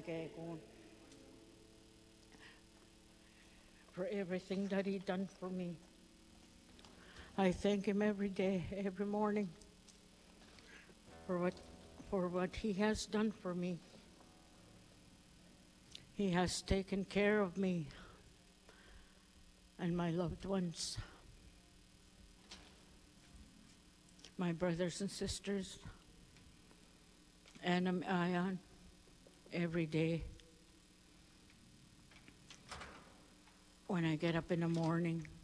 Pagaygon, for everything that He done for me. I thank Him every day, every morning, for what He has done for me. He has taken care of me and my loved ones, my brothers and sisters, and Ayan, every day. When I get up in the morning,